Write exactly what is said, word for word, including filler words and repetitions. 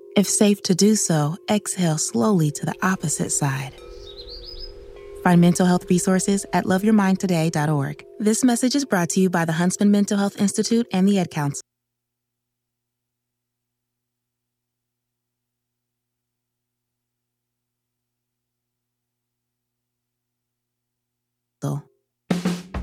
If safe to do so, exhale slowly to the opposite side. Find mental health resources at love your mind today dot org. This message is brought to you by the Huntsman Mental Health Institute and the Ad Council.